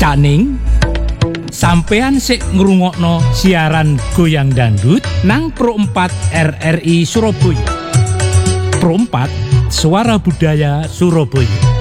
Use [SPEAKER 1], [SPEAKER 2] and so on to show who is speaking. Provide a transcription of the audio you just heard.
[SPEAKER 1] Caning sampean sik ngrungokno siaran Goyang Dangdut nang Pro 4 RRI Surabaya. Pro 4 Suara Budaya Surabaya.